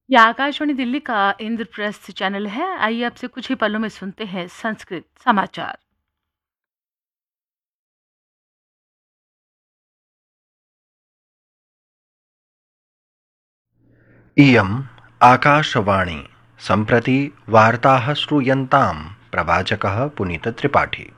यह आकाशवाणी दिल्ली का इंद्रप्रस्थ चैनल है। आइए आपसे कुछ ही पलों में सुनते हैं संस्कृत समाचार। इयम् आकाशवाणी सम्प्रति वार्ताः श्रूयन्तां प्रवाचकः पुनीतत्रिपाठी।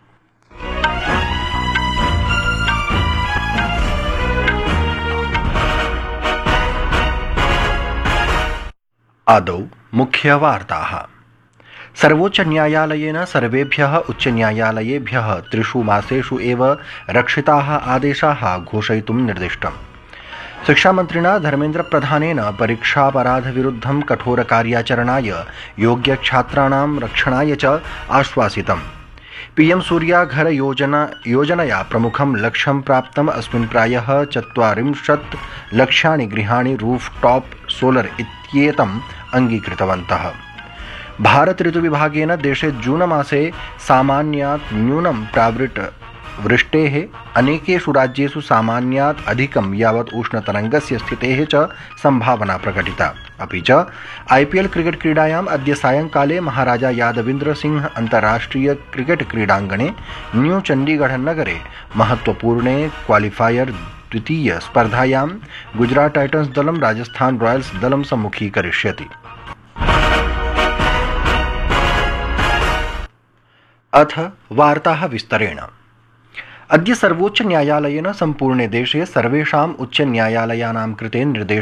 आदौ मुख्यवार्ताः। सर्वोच्चन्यायालयेन सर्वेभ्यः उच्चन्यायालयेभ्यः 3 मासेषु एव रक्षिताः आदेशाः घोषयितुं निर्दिष्टम्। शिक्षामन्त्रिणा धर्मेन्द्रप्रधानेन परीक्षापराधविरुद्धं कठोरकार्याचरणाय योग्यछात्राणां रक्षणाय च आश्वासितम्। पीएम सूर्याघर योजनया प्रमुखं लक्ष्यं प्राप्तम्। अस्मिन् प्रायः 40 लक्षाणि गृहाणि रूफटॉप सोलर इत्येतम् अङ्गीकृतवन्तः। भारत ऋतुविभागेन देशे जून मासे सामान्यात् न्यूनं वृष्टेः अनेकेषु राज्येषु सामान्यात् अधिकं यावत् उष्णतरङ्गस्य स्थितेः च सम्भावना प्रकटिता। अपि च आईपीएल क्रिकेट क्रीडायाम् अद्य सायंकाले महाराजा यादविन्द्र सिंह अन्ताराष्ट्रिय क्रिकेट क्रीडाङ्गणे न्यू चण्डीगढ़ नगरे महत्वपूर्णे क्वालिफायर द्वितीय स्पर्धायां गुजरात टाइटन्स दलं राजस्थान रॉयल्स दलं सम्मुखीकरिष्यति। अथ वार्ताः विस्तरेण। अद्य सर्वोच्च न्यायालयेन सम्पूर्णे देशे सर्वेषाम् उच्च न्यायालयानां कृते निर्देशः